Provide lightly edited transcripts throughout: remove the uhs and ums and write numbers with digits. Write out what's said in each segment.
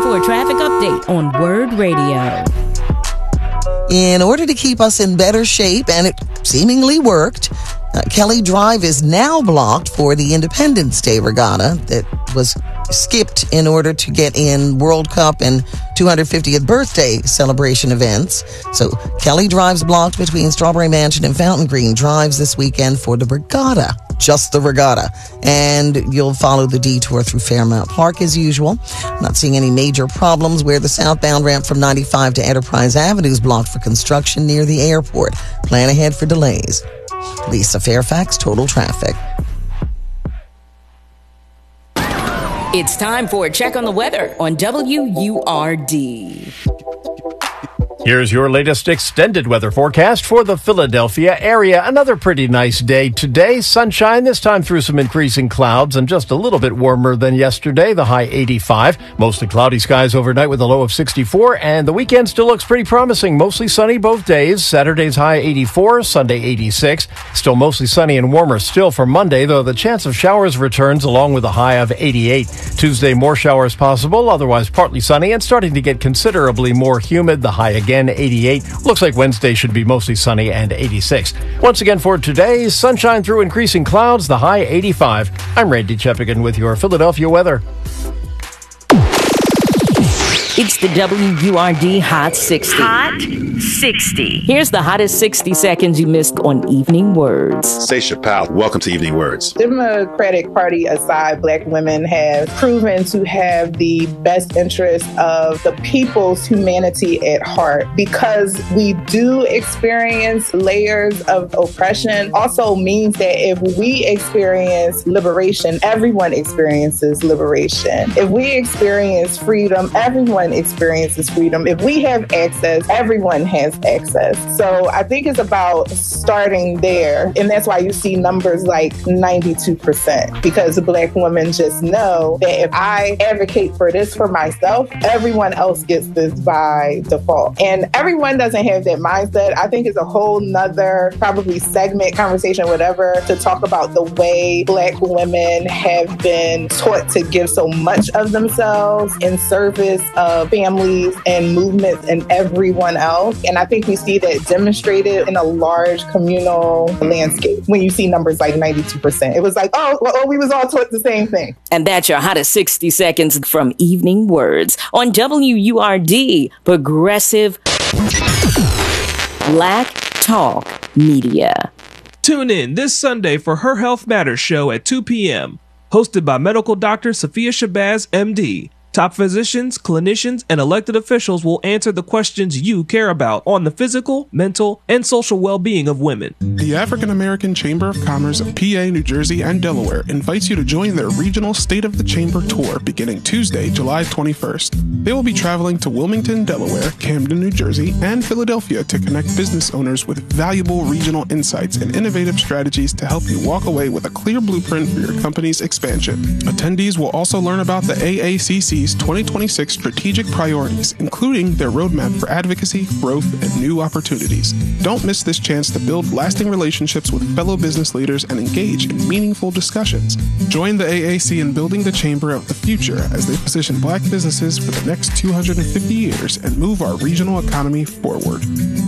for a traffic update on Word Radio. In order to keep us in better shape, and it seemingly worked, Kelly Drive is now blocked for the Independence Day regatta that was skipped in order to get in World Cup and 250th birthday celebration events. So Kelly Drive's blocked between Strawberry Mansion and Fountain Green Drives this weekend for the regatta. Just the regatta. And you'll follow the detour through Fairmount Park as usual. Not seeing any major problems where the southbound ramp from 95 to Enterprise Avenue is blocked for construction near the airport. Plan ahead for delays. Lisa Fairfax, Total Traffic. It's time for a check on the weather on WURD. Here's your latest extended weather forecast for the Philadelphia area. Another pretty nice day today. Sunshine, this time through some increasing clouds and just a little bit warmer than yesterday. The high 85. Mostly cloudy skies overnight with a low of 64. And the weekend still looks pretty promising. Mostly sunny both days. Saturday's high 84, Sunday 86. Still mostly sunny and warmer still for Monday, though the chance of showers returns along with a high of 88. Tuesday, more showers possible, otherwise partly sunny and starting to get considerably more humid. The high again 88. Looks like Wednesday should be mostly sunny and 86. Once again for today, sunshine through increasing clouds, the high 85. I'm Randy Cheppigan with your Philadelphia weather. It's the WURD Hot 60. Hot 60. Here's the hottest 60 seconds you missed on Evening Words. Stacia Powell, welcome to Evening Words. Democratic Party aside, Black women have proven to have the best interest of the people's humanity at heart. Because we do experience layers of oppression also means that if we experience liberation, everyone experiences liberation. If we experience freedom, everyone experiences freedom. If we have access, everyone has access. So I think it's about starting there. And that's why you see numbers like 92%, because Black women just know that if I advocate for this for myself, everyone else gets this by default. And everyone doesn't have that mindset. I think it's a whole nother probably segment, conversation, whatever, to talk about the way Black women have been taught to give so much of themselves in service of families and movements and everyone else. And I think we see that demonstrated in a large communal landscape when you see numbers like 92%. It was like, we was all taught the same thing. And that's your hottest 60 seconds from Evening Words on WURD, Progressive Black Talk Media. Tune in this Sunday for Her Health Matters show at 2 p.m. Hosted by medical doctor Sophia Shabazz, MD. Top physicians, clinicians, and elected officials will answer the questions you care about on the physical, mental, and social well-being of women. The African American Chamber of Commerce of PA, New Jersey, and Delaware invites you to join their regional State of the Chamber tour beginning Tuesday, July 21st. They will be traveling to Wilmington, Delaware, Camden, New Jersey, and Philadelphia to connect business owners with valuable regional insights and innovative strategies to help you walk away with a clear blueprint for your company's expansion. Attendees will also learn about the AACC's 2026 strategic priorities, including their roadmap for advocacy, growth, and new opportunities. Don't miss this chance to build lasting relationships with fellow business leaders and engage in meaningful discussions. Join the AAC in building the chamber of the future as they position Black businesses for the next 250 years and move our regional economy forward.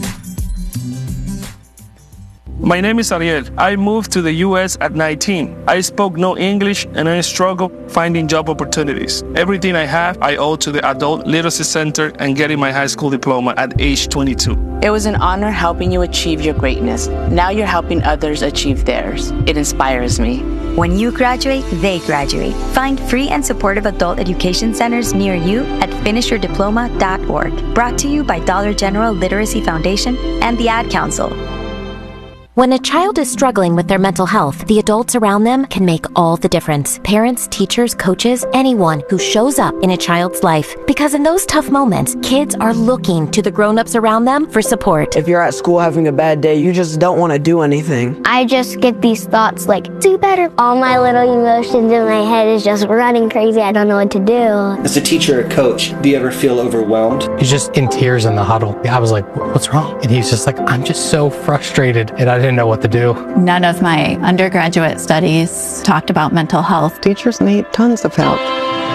My name is Ariel. I moved to the U.S. at 19. I spoke no English and I struggled finding job opportunities. Everything I have, I owe to the Adult Literacy Center and getting my high school diploma at age 22. It was an honor helping you achieve your greatness. Now you're helping others achieve theirs. It inspires me. When you graduate, they graduate. Find free and supportive adult education centers near you at finishyourdiploma.org. Brought to you by Dollar General Literacy Foundation and the Ad Council. When a child is struggling with their mental health, the adults around them can make all the difference. Parents, teachers, coaches, anyone who shows up in a child's life. Because in those tough moments, kids are looking to the grown-ups around them for support. If you're at school having a bad day, you just don't want to do anything. I just get these thoughts like, do better. All my little emotions in my head is just running crazy. I don't know what to do. As a teacher or coach, do you ever feel overwhelmed? He's just in tears in the huddle. I was like, what's wrong? And he's just like, I'm just so frustrated. And I didn't know what to do. None of my undergraduate studies talked about mental health. Teachers need tons of help.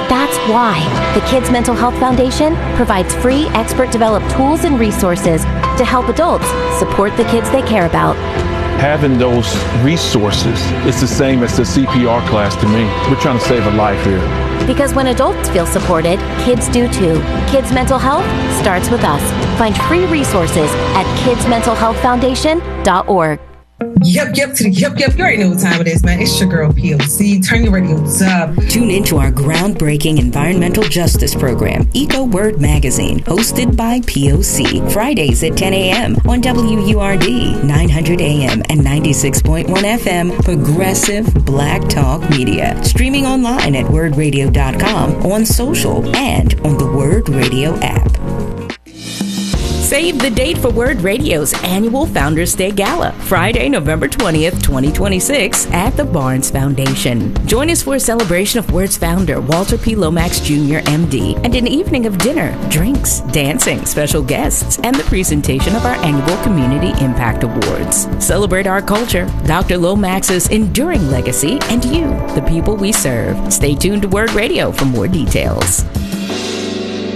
That's why the Kids Mental Health Foundation provides free expert-developed tools and resources to help adults support the kids they care about. Having those resources is the same as the CPR class to me. We're trying to save a life here. Because when adults feel supported, kids do too. Kids Mental Health starts with us. Find free resources at kidsmentalhealthfoundation.org. Yep. You already know what time it is, man. It's your girl, POC. Turn your radios up. Tune into our groundbreaking environmental justice program, Eco Word Magazine, hosted by POC. Fridays at 10 a.m. on WURD, 900 a.m. and 96.1 FM, Progressive Black Talk Media. Streaming online at wordradio.com, on social, and on the Word Radio app. Save the date for Word Radio's annual Founders Day Gala, Friday, November 20th, 2026, at the Barnes Foundation. Join us for a celebration of Word's founder, Walter P. Lomax Jr., MD, and an evening of dinner, drinks, dancing, special guests, and the presentation of our annual Community Impact Awards. Celebrate our culture, Dr. Lomax's enduring legacy, and you, the people we serve. Stay tuned to Word Radio for more details.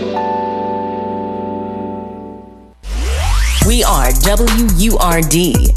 We are WURD